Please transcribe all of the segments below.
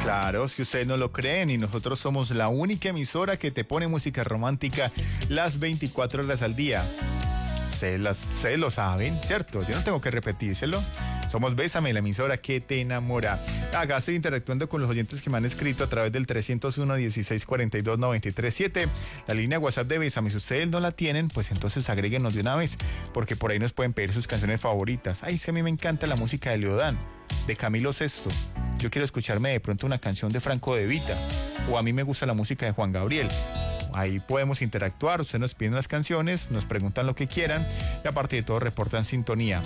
Claro, es que ustedes no lo creen y nosotros somos la única emisora que te pone música romántica las 24 horas al día. Ustedes lo saben, ¿cierto? Yo no tengo que repetírselo. Somos Bésame, la emisora que te enamora. Acá estoy interactuando con los oyentes que me han escrito a través del 301-1642-937. La línea WhatsApp de Bésame. Si ustedes no la tienen, pues entonces agréguenos de una vez, porque por ahí nos pueden pedir sus canciones favoritas. Ay, sí, a mí me encanta la música de Leodán, de Camilo Sesto. Yo quiero escucharme de pronto una canción de Franco De Vita. O a mí me gusta la música de Juan Gabriel. Ahí podemos interactuar, ustedes nos piden las canciones, nos preguntan lo que quieran y aparte de todo reportan sintonía.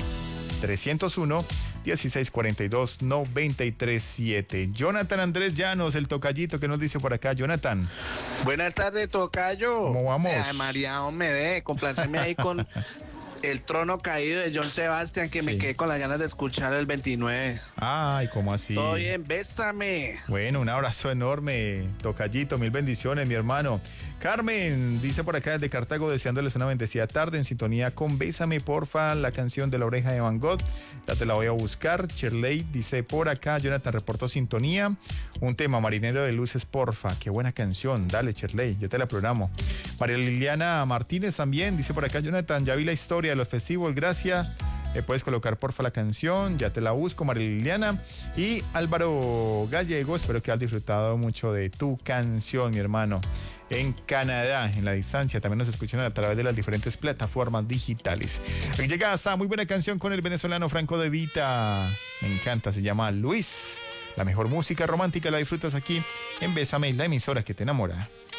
301-1642-937. Jonathan Andrés Llanos, el tocallito, ¿qué nos dice por acá, Jonathan? Buenas tardes, tocayo. ¿Cómo vamos? Ay, María, me ve, complaceme ahí con El Trono Caído de John Sebastián, que me quedé con las ganas de escuchar el 29. Ay, ¿cómo así? Todo bien, bésame. Bueno, un abrazo enorme, tocallito, mil bendiciones, mi hermano. Carmen dice por acá desde Cartago, deseándoles una bendecida tarde en sintonía con Bésame, porfa, la canción de La Oreja de Van Gogh. Ya te la voy a buscar. Shirley dice por acá, Jonathan reportó sintonía. Un tema, Marinero de Luces, porfa. Qué buena canción. Dale, Shirley, yo te la programo. María Liliana Martínez también dice por acá, Jonathan, ya vi la historia de los festivos, gracias. Puedes colocar porfa la canción, ya te la busco, María Liliana. Y Álvaro Gallego, espero que hayas disfrutado mucho de tu canción, mi hermano. En Canadá, en la distancia, también nos escuchan a través de las diferentes plataformas digitales. Aquí llega esta muy buena canción con el venezolano Franco De Vita. Me encanta, se llama Luis. La mejor música romántica la disfrutas aquí en Bésame, la emisora que te enamora.